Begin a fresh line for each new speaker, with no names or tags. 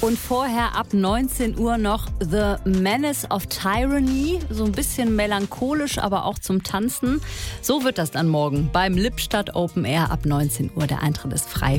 Und vorher ab 19 Uhr noch The Menace of Tyranny. So ein bisschen melancholisch, aber auch zum Tanzen. So wird das dann morgen beim Lippstadt Open Air ab 19 Uhr. Der Eintritt ist frei.